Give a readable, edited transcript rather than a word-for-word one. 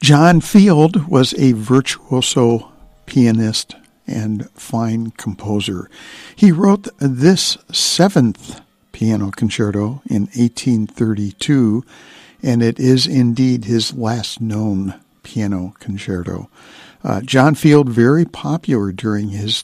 John Field was a virtuoso pianist and fine composer. He wrote this seventh piano concerto in 1832, and it is indeed his last known piano concerto. John Field, very popular during his